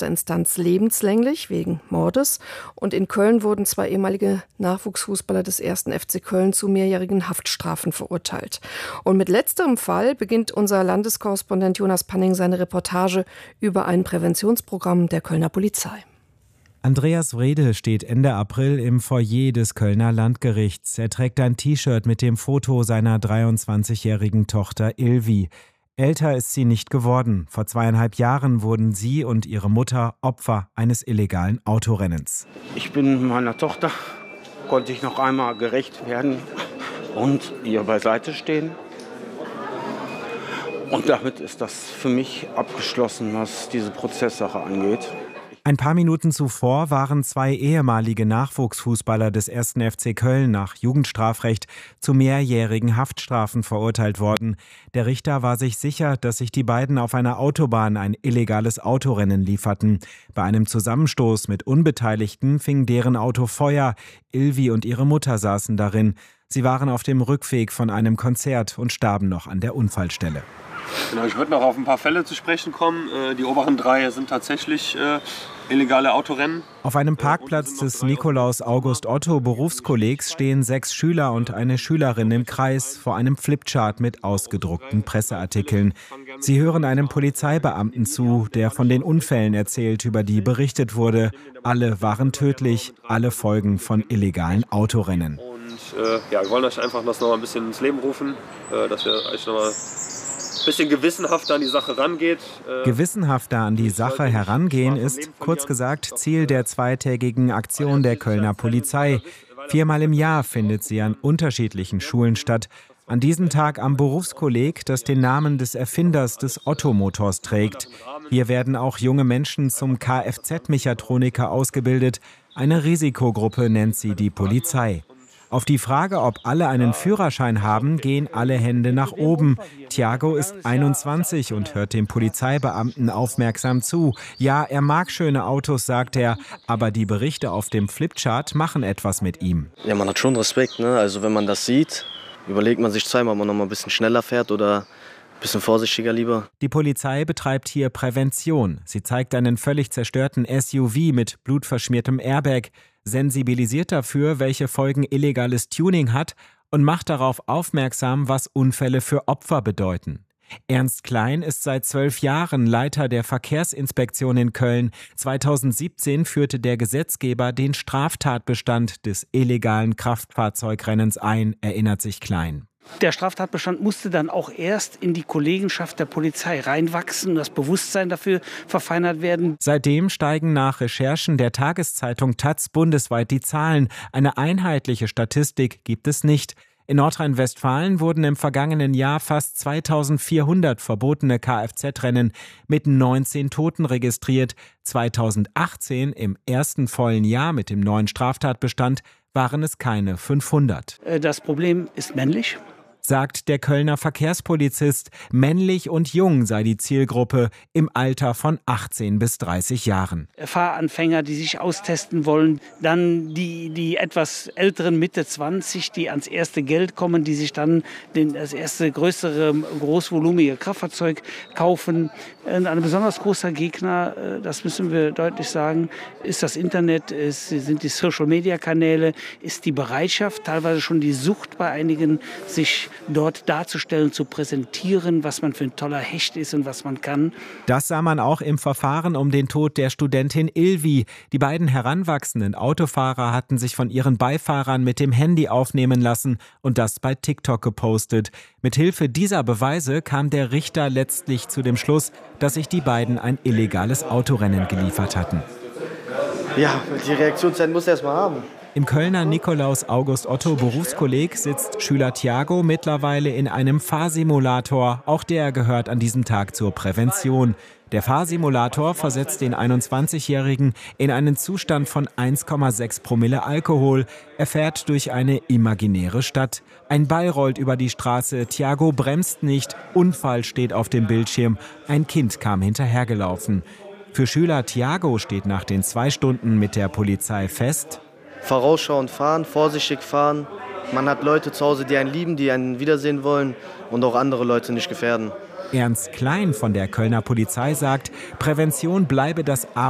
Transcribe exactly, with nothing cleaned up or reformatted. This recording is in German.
erster Instanz lebenslänglich wegen Mordes. Und in Köln wurden zwei ehemalige Nachwuchsfußballer des ersten F C Köln zu mehrjährigen Haftstrafen verurteilt. Und mit letzterem Fall beginnt unser Landeskorrespondent Jonas Panning seine Reportage über ein Präventionsprogramm der Kölner Polizei. Andreas Wrede steht Ende April im Foyer des Kölner Landgerichts. Er trägt ein T-Shirt mit dem Foto seiner dreiundzwanzigjährigen Tochter Ilvi. Älter ist sie nicht geworden. Vor zweieinhalb Jahren wurden sie und ihre Mutter Opfer eines illegalen Autorennens. Ich bin meiner Tochter, konnte ich noch einmal gerecht werden und ihr beiseite stehen. Und damit ist das für mich abgeschlossen, was diese Prozesssache angeht. Ein paar Minuten zuvor waren zwei ehemalige Nachwuchsfußballer des ersten F C Köln nach Jugendstrafrecht zu mehrjährigen Haftstrafen verurteilt worden. Der Richter war sich sicher, dass sich die beiden auf einer Autobahn ein illegales Autorennen lieferten. Bei einem Zusammenstoß mit Unbeteiligten fing deren Auto Feuer. Ilvi und ihre Mutter saßen darin. Sie waren auf dem Rückweg von einem Konzert und starben noch an der Unfallstelle. Genau, ich würde noch auf ein paar Fälle zu sprechen kommen. Die oberen drei sind tatsächlich äh, illegale Autorennen. Auf einem Parkplatz des Nikolaus-August-Otto-Berufskollegs stehen sechs Schüler und eine Schülerin im Kreis vor einem Flipchart mit ausgedruckten Presseartikeln. Sie hören einem Polizeibeamten zu, der von den Unfällen erzählt, über die berichtet wurde. Alle waren tödlich, alle Folgen von illegalen Autorennen. Und äh, ja, wir wollen euch einfach das noch mal ein bisschen ins Leben rufen, äh, dass wir euch noch mal ein bisschen gewissenhafter an die Sache rangeht. Gewissenhafter an die Sache herangehen ist, kurz gesagt, Ziel der zweitägigen Aktion der Kölner Polizei. Viermal im Jahr findet sie an unterschiedlichen Schulen statt. An diesem Tag am Berufskolleg, das den Namen des Erfinders des Ottomotors trägt. Hier werden auch junge Menschen zum Kfz-Mechatroniker ausgebildet. Eine Risikogruppe nennt sie die Polizei. Auf die Frage, ob alle einen Führerschein haben, gehen alle Hände nach oben. Thiago ist einundzwanzig und hört dem Polizeibeamten aufmerksam zu. Ja, er mag schöne Autos, sagt er, aber die Berichte auf dem Flipchart machen etwas mit ihm. Ja, man hat schon Respekt, ne? Also wenn man das sieht, überlegt man sich zweimal, ob man noch mal ein bisschen schneller fährt oder ein bisschen vorsichtiger lieber. Die Polizei betreibt hier Prävention. Sie zeigt einen völlig zerstörten S U V mit blutverschmiertem Airbag, sensibilisiert dafür, welche Folgen illegales Tuning hat und macht darauf aufmerksam, was Unfälle für Opfer bedeuten. Ernst Klein ist seit zwölf Jahren Leiter der Verkehrsinspektion in Köln. zweitausendsiebzehn führte der Gesetzgeber den Straftatbestand des illegalen Kraftfahrzeugrennens ein, erinnert sich Klein. Der Straftatbestand musste dann auch erst in die Kollegenschaft der Polizei reinwachsen, das Bewusstsein dafür verfeinert werden. Seitdem steigen nach Recherchen der Tageszeitung Taz bundesweit die Zahlen. Eine einheitliche Statistik gibt es nicht. In Nordrhein-Westfalen wurden im vergangenen Jahr fast zweitausendvierhundert verbotene Kfz-Rennen mit neunzehn Toten registriert. zweitausendachtzehn, im ersten vollen Jahr mit dem neuen Straftatbestand, waren es keine fünfhundert. Das Problem ist männlich, sagt der Kölner Verkehrspolizist. Männlich und jung sei die Zielgruppe im Alter von achtzehn bis dreißig Jahren. Fahranfänger, die sich austesten wollen, dann die, die etwas älteren Mitte zwanzig, die ans erste Geld kommen, die sich dann den, das erste größere, großvolumige Kraftfahrzeug kaufen. Ein besonders großer Gegner, das müssen wir deutlich sagen, ist das Internet, ist, sind die Social-Media-Kanäle, ist die Bereitschaft, teilweise schon die Sucht bei einigen, sich dort darzustellen, zu präsentieren, was man für ein toller Hecht ist und was man kann. Das sah man auch im Verfahren um den Tod der Studentin Ilvi. Die beiden heranwachsenden Autofahrer hatten sich von ihren Beifahrern mit dem Handy aufnehmen lassen und das bei TikTok gepostet. Mithilfe dieser Beweise kam der Richter letztlich zu dem Schluss, dass sich die beiden ein illegales Autorennen geliefert hatten. Ja, die Reaktionszeit muss er erst mal haben. Im Kölner Nikolaus-August-Otto-Berufskolleg sitzt Schüler Thiago mittlerweile in einem Fahrsimulator. Auch der gehört an diesem Tag zur Prävention. Der Fahrsimulator versetzt den einundzwanzigjährigen in einen Zustand von eins Komma sechs Promille Alkohol. Er fährt durch eine imaginäre Stadt. Ein Ball rollt über die Straße. Thiago bremst nicht. Unfall steht auf dem Bildschirm. Ein Kind kam hinterhergelaufen. Für Schüler Thiago steht nach den zwei Stunden mit der Polizei fest: Vorausschauend fahren, vorsichtig fahren. Man hat Leute zu Hause, die einen lieben, die einen wiedersehen wollen und auch andere Leute nicht gefährden. Ernst Klein von der Kölner Polizei sagt, Prävention bleibe das A